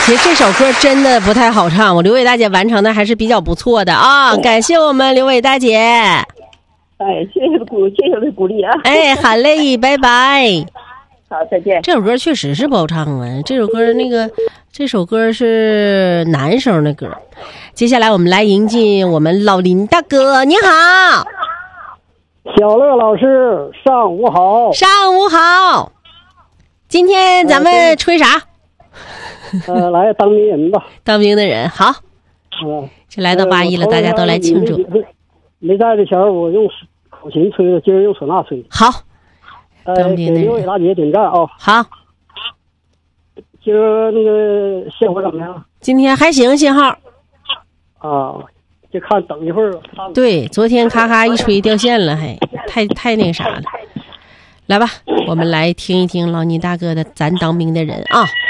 其实这首歌真的不太好唱，我刘伟大姐完成的还是比较不错的啊！感谢我们刘伟大姐。 哎，谢谢鼓励啊！ 哎，好嘞，拜拜。 好，再见。 这首歌确实是不好唱啊，这首歌是男生的歌。接下来我们来迎进我们老林大哥，你好。 小乐老师，上午好。 上午好。今天咱们吹啥？ 来当兵人吧。 当兵的人好。这来到8·1了，大家都来庆祝。 没在的前儿我用口琴吹的，今儿用唢呐吹。 好。当兵的人。 给刘伟大姐点赞啊！ 好。 今儿那个信号怎么样？ 今天还行，信号。 啊，就看等一会儿。 对，昨天咔咔一吹掉线了，还太那个啥了。来吧，我们来听一听老倪大哥的《咱当兵的人》啊。